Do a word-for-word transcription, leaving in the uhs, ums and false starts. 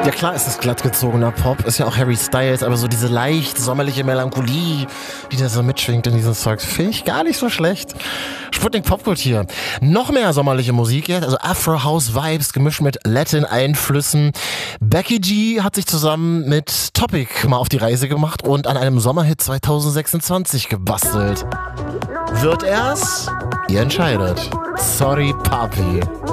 Ja klar ist es glattgezogener Pop, ist ja auch Harry Styles, aber so diese leicht sommerliche Melancholie, die da so mitschwingt in diesem Song, finde ich gar nicht so schlecht. Sputnik Popkult hier. Noch mehr sommerliche Musik jetzt, also Afro-House-Vibes gemischt mit Latin-Einflüssen. Becky G hat sich zusammen mit Topic mal auf die Reise gemacht und an einem Sommerhit zwanzig sechsundzwanzig gebastelt. Wird er's? Ihr entscheidet. Sorry, Papi.